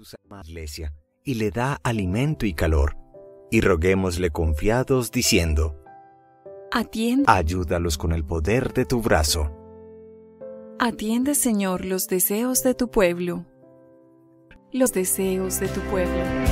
Iglesia y le da alimento y calor, y roguémosle confiados diciendo: Atiende, ayúdalos con el poder de tu brazo. atiende, Señor, los deseos de tu pueblo. Los deseos de tu pueblo.